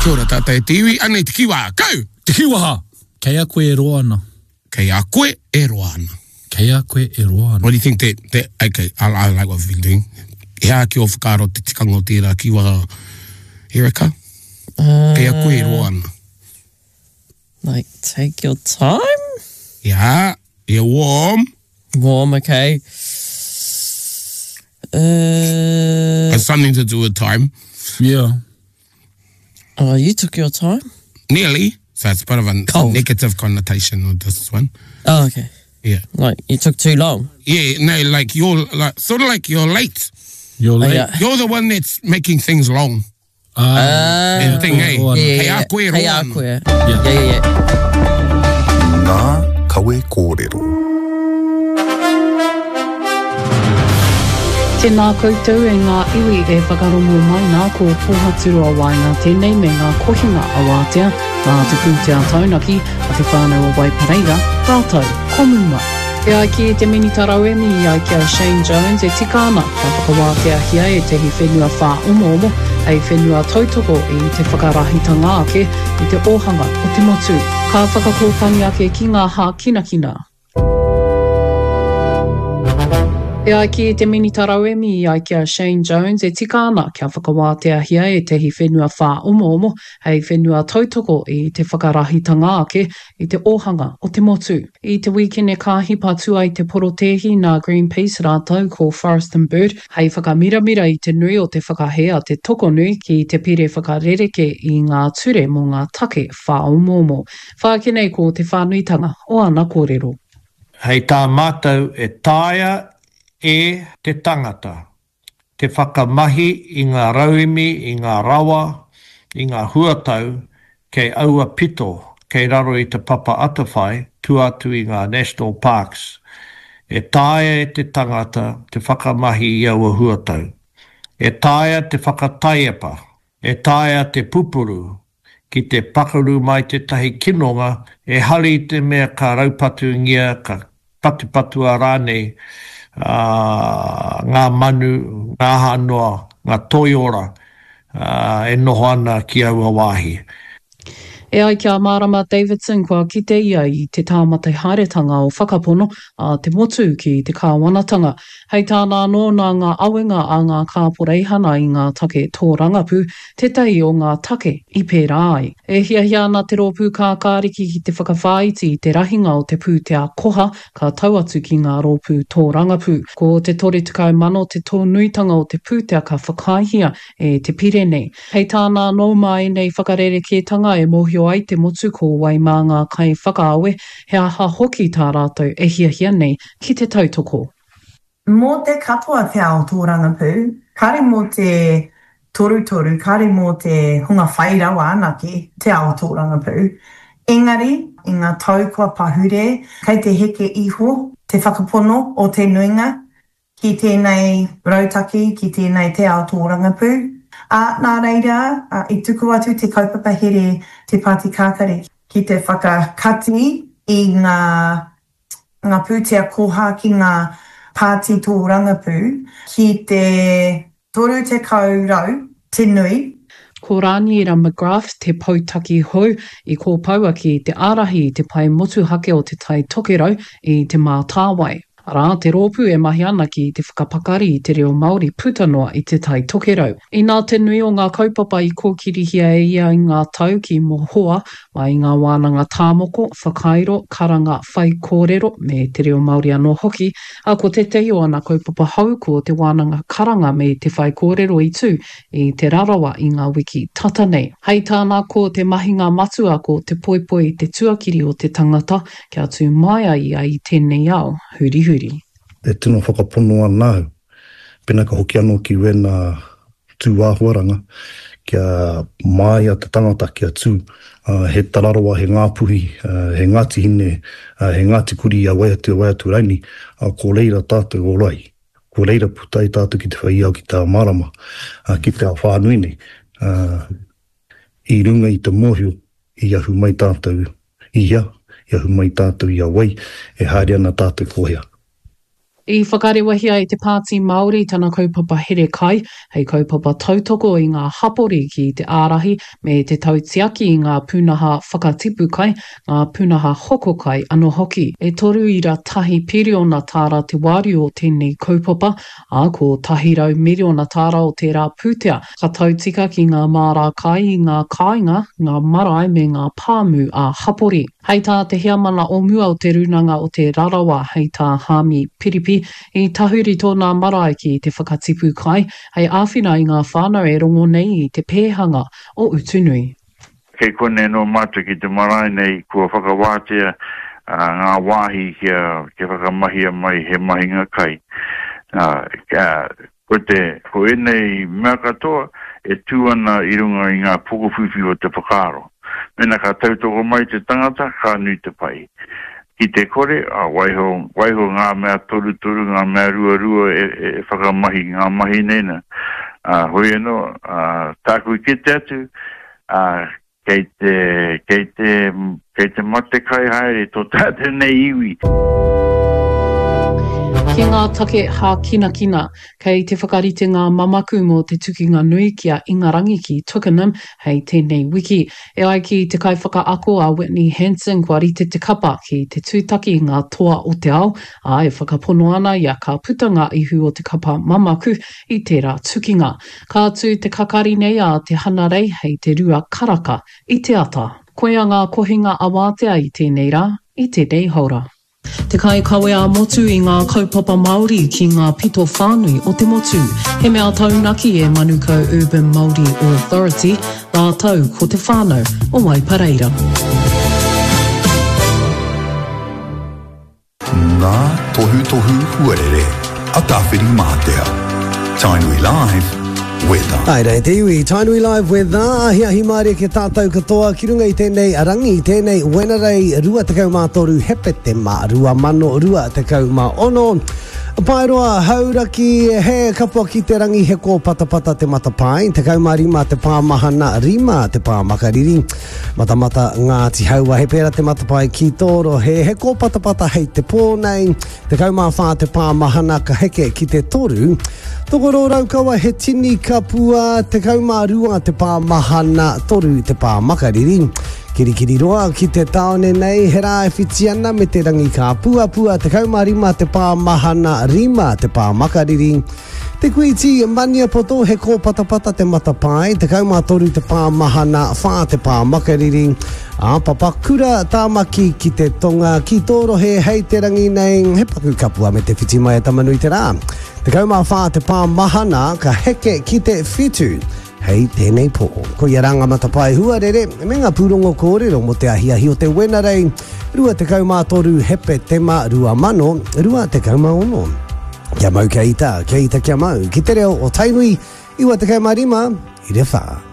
Kia ora tata e te iwi, anei te kiwa, kau! Te kiwa ha! Kei a koe e roa ana. Kei a koe e roa ana. Kei a koe e roa ana. What do you think okay, I like what we've been doing. Hea ki o whakaro te tikanga o tērā kiwa Erika. Kei a koe e roa ana. Like, take your time? Yeah, you're warm. Warm, okay. Has something to do with time. Yeah. Oh, you took your time? Nearly. So it's part of a Cold. negative connotation of this one. Oh, okay. Yeah. Like, you took too long? Yeah, no, like you're like sort of like you're late. You're late. yeah. You're the one that's making things long. And thing, eh? Kei a koe Kei roa a ana. koe. Yeah. Yeah. Ngā kawe kōrero. Tēnā koutou e ngā iwi e whakarongo mai nā ko pōhaturua wainga tēnei me ngā kohinga a wātea, ngā te pūtea taunaki a te whānau o Waipareira, rātou, komuma. E ai ki te minitarauemi i ai kia Shane Jones e tika ana kia whakawātea hia e tehi whenua whā umo ei whenua tautoko i te whakarahitanga ake i te ohanga o te motu. Ka whakakōpangi ake ki ngā hā kinakina. E ai ki te minitarauemi i ai kia Shane Jones e tika ana kia whakawātea hia e tehi whenua whā umo hei whenua tautoko i te whakarahitanga ake i te ohanga o te motu. I te weekend e kāhi patua i te porotehi nā Greenpeace rātau ko Forest and Bird hei whakamiramira i te nui o te whakahea te toko nui ki te pire whakarereke i ngā ture mō ngā take whā umo. Whākinei ko te whānuitanga o ana kōrero. Hei tā mātou e tāia e te tangata, te whakamahi i ngā rauimi, i ngā rawa, i ngā huatau, kei aua pito, kei raro i te papa atawhai, tuatu i ngā national parks. E tāia e te tangata, te whakamahi i aua huatau. E tāia te whakataiapa, e tāia te pupuru, ki te pakaru mai te tahi kinonga, e hari te mea ka raupatu ngia, ka patupatu a rānei, ngā manu, ngā hanoa, ngā toiora, e noho ana ki aua wāhi. E ai kia Marama Davidson kua kite ia i te tāmata haeretanga o whakapono a te motu ki te kāwanatanga. Hei tāna anō nā ngā awenga a ngā kāporeihana i ngā take tōrangapu, tētahi o ngā take i pērā ai. E hiahia ana te rōpū kā kāriki ki te whakawhāiti i te rahinga o te pūtea koha ka tau atu ki ngā rōpū tōrangapu. Ko te tore tukau mano te tōnuitanga o te pūtea ka whakaihia e te Pirene. Hei tāna anō mai nei whakarereketanga e mohio ai te motu ko wai mā ngā kai whakaawe, he aha hoki tā rātou e hiahia nei ki te tautoko. Mō te katoa te ao tōrangapu, kare mō te toru, kare mō te hunga whairawa anake te ao tōrangapu. Engari, i ngā tau kua pahure, kei te heke iho, te whakapono o te nuinga, ki tēnei rautaki, ki tēnei te ao tōrangapu. Nā reira, i tuku atu te kaupapa here te Pāti Kākare ki te whakakati i ngā pūtea koha ki ngā Pāti Tōrangapu ki te toru te kaurau, te nui. Ko Rāniera McGrath te pautaki hou i ko paua ki te ārahi i te pai motuhake o te tai tokerau i te mātāwai. Arā, te rōpū e mahi ana ki te whakapakari i te reo Māori putanoa i te tai tokerau. I nā te nui o ngā kaupapa i kōkirihia e ia i ngā tau ki mohoa, mai ngā wānanga tāmoko, whakairo, karanga, whai kōrero me te reo Māori anō hoki, a ko te tehi o ana kaupapa hau ko te wānanga karanga me te whai kōrero i tū i te rarawa i ngā wiki tata nei. Hei tāna ko te mahinga matua ko te poipoi i te tuakiri o te tangata, kia tū mai ai i tēnei ao, huri. E tino whakapono anau, pena ka hoki anō ki wena tū āhuaranga, kia mai a te tangata kia tū, he tararawa, he ngāpuhi, he ngāti hine, he ngāti kuri a waiatu raini, ko leira tātou orai, ko leira putai tātou ki te whaiau ki tā marama, ki te whānuine, i runga i te mōhio, i ahu mai tātou i ahu mai tātou i a wai, e haere ana tātou kohea. I whakarewahia i te Pāti Māori tana kaupapa here kai, hei kaupapa tautoko i ngā hapori ki te ārahi me te tautiaki i ngā pūnaha whakatipu kai, ngā pūnaha hoko kai anō hoki. E toru i ra tahi piriona tāra te wāri o tēnei kaupapa, a ko tahirau miriona tāra o tērā pūtea, ka tautika ki ngā mārā kai i ngā kāinga, ngā marae me ngā pāmu a hapori. Hei tā te hiamana o mua o te runanga o te rarawa hei tā hami piripi i tahuri tōna marae ki te whakatipu kai, hei āwhina i ngā whānau e rongo nei i te pēhanga o utunui. Kei kone no mata ki te marae nei kua whakawātea ngā wāhi kia whakamahia mai he mahinga kai. Ko enei mea katoa e tūana i runga i ngā pukuwhiwhi o te whakaro. Mena ka tautoko mai te tangata, ka nui te pai. Ki te kore, waiho ngā mea toru, ngā mea rua e whakamahi, ngā mahi nena. Hoi anō, tākui ki te atu, kei te mate kai haere, tō tāte nei iwi. Ki ngā take hā kina, kei te whakarite ngā mamaku mō te tukinga nui kia Ingarangi ki Twickenham, hei tēnei wiki. E ai ki te kai whakaako a Whitney Hanson kua rite te kapa ki te tūtaki i ngā toa o te ao, a e whakapono ana ia ka puta ngā ihu o te kapa mamaku i tērā tukinga. Ka tū te kakari nei a te hanarei hei te rua karaka i te ata. Koe a ngā kohinga awātea i tēnei rā, i tēnei haura. Te kai kawe a motu i ngā kaupapa Māori ki ngā pito whānui o te motu. He mea taunaki e Manukau Urban Māori Authority, rā tau ko te whānau o Waipareira. Ngā tohu huarere, a tawhiri mātea. Tainui Live, weather. Ai rei te iwi, Tainui Live weather, ahi maare ke tātou katoa, ki runga i tēnei arangi, i tēnei wenarei, rua tekau mātoru hepe te mā, rua mano, rua tekau mā ono. Pairoa, hauraki, he kapua ki te rangi he ko patapata te matapai, te kauma rima te pāmahana, rima te pāmakariri, matamata ngā tihaua, he pēra te matapai ki tōro, he ko patapata hei te pōnei, te kauma whā te pāmahana ka heke ki te toru, tokoro raukawa he tini kapua, te kauma rua te pāmahana, toru te pāmakariri, Kirikiri roa ki te taone nei, he rā e whitiana me te rangi ka pua, te kaumarima te pāmahana, rima te pāmakariri. Te kuiti mania poto he ko patapata te matapai, te kaumatoru te pāmahana, whā te pāmakariri. Papakura tāmaki ki te tonga, ki tōro he hei te rangi nei, he paku kapua me te whiti mai tamanui te rā. Te kauma whā te pāmahana, ka heke ki te whitu. Hei tēnei pō, ko ia ranga matapai huarere, me ngā pūrongo kōrero mo te ahiahi o te wenarei, rua te kaumātoru hepe tema rua mano, rua te kaumaono. Kia mau kia ita kia mau, ki te reo o Tainui, iwa te kaumarima, i re whā.